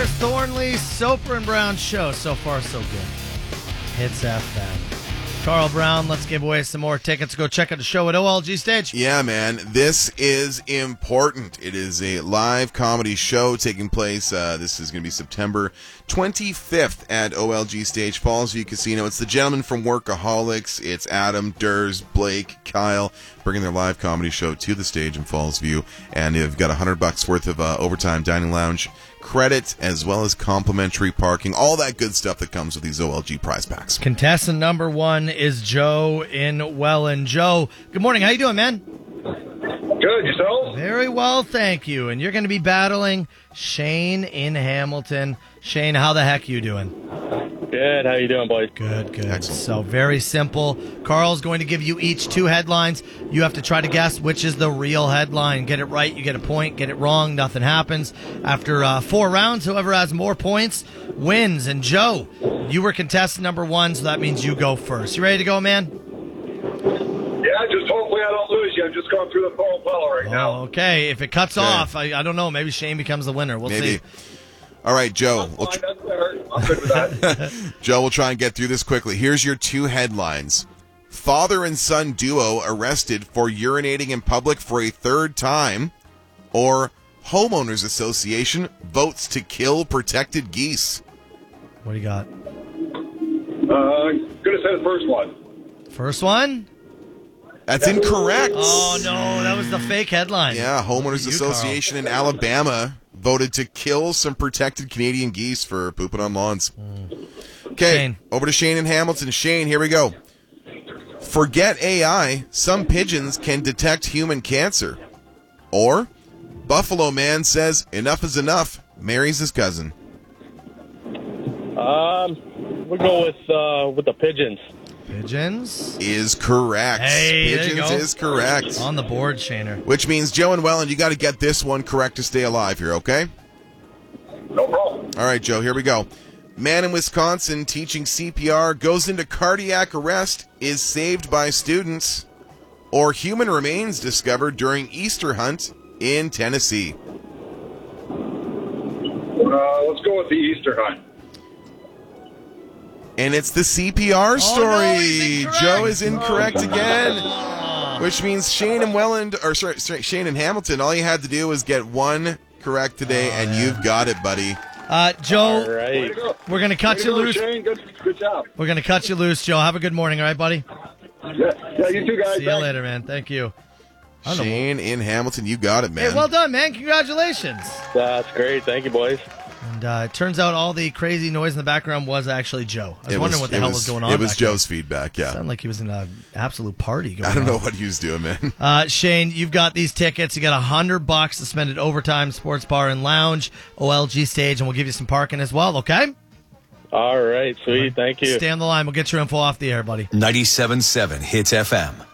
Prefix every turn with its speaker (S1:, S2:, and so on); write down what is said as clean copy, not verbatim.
S1: Thornley, Soper and Brown show. So far, so good. Hits FM. Carl Brown, let's give away some more tickets. Go check out the show at OLG Stage.
S2: Yeah, man. This is important. It is a live comedy show taking place. This is going to be September 25th at OLG Stage, Fallsview Casino. It's the gentlemen from Workaholics. It's Adam, Durs, Blake, Kyle, bringing their live comedy show to the stage in Fallsview. And they've got $100 worth of overtime dining lounge credit, as well as complimentary parking, all that good stuff that comes with these OLG prize packs.
S1: Contestant number one is Joe in Welland. Joe, good morning. How you doing, man?
S3: Good, yourself?
S1: Very well, thank you. And you're going to be battling Shane in Hamilton. Shane, how the heck are you doing?
S3: Good, how you doing, boys?
S1: Good.
S2: Excellent.
S1: So very simple. Carl's going to give you each two headlines. You have to try to guess which is the real headline. Get it right, you get a point. Get it wrong, nothing happens. After 4 rounds, whoever has more points wins. And Joe, you were contestant number one, so that means you go first. You ready to go, man?
S3: Yeah, just hopefully I don't lose you. I'm just going through the phone call right now.
S1: Okay, if it cuts off, I don't know. Maybe Shane becomes the winner. We'll see.
S2: All right, Joe.
S3: That's fine, that's fair. I'm good with that.
S2: Joe, we'll try and get through this quickly. Here's your two headlines. Father and son duo arrested for urinating in public for a third time. Or Homeowners Association votes to kill protected geese.
S1: What do you got?
S3: Gonna say the first one.
S1: First one?
S2: That's incorrect.
S1: Oh, no, that was the fake headline.
S2: Yeah, Homeowners
S1: You,
S2: Association in Alabama voted to kill some protected Canadian geese for pooping on lawns. Okay,
S1: Shane.
S2: over to Shane in Hamilton. Shane, here we go. Forget AI. Some pigeons can detect human cancer. Or Buffalo man says enough is enough, marries his cousin.
S3: We'll go with the pigeons.
S1: Pigeons?
S2: Is correct.
S1: Hey, there you
S2: Pigeons
S1: go.
S2: is correct.
S1: On the board, Shaner.
S2: Which means Joe and Welland, you got to get this one correct to stay alive here, okay?
S3: No problem.
S2: All right, Joe, here we go. Man in Wisconsin teaching CPR goes into cardiac arrest, is saved by students. Or human remains discovered during Easter hunt in Tennessee.
S3: Let's go with the Easter hunt.
S2: And it's the CPR story.
S1: no, he's incorrect.
S2: Joe is incorrect again. Which means Shane and Shane and Hamilton, all you had to do was get one correct today, and you've got it, buddy.
S1: Joe,
S3: All right.
S1: we're going to cut you loose.
S3: Shane. Good job.
S1: We're going to cut you loose, Joe. Have a good morning, all right, buddy?
S3: Yeah, you too, guys.
S1: See you later, man. Thank you. I don't know.
S2: Shane in Hamilton, you got it, man.
S1: Hey, well done, man. Congratulations.
S3: That's great. Thank you, boys.
S1: And it turns out all the crazy noise in the background was actually Joe. I was wondering what the hell was going on.
S2: It was
S1: back
S2: Joe's feedback, yeah.
S1: Sounded like he was in an absolute party going on.
S2: I don't know what he was doing, man.
S1: Shane, you've got these tickets. You got $100 to spend at Overtime Sports Bar and Lounge, OLG Stage, and we'll give you some parking as well, okay?
S3: All right, sweet. Thank you.
S1: Stay on the line. We'll get your info off the air, buddy.
S4: 97.7 Hits FM.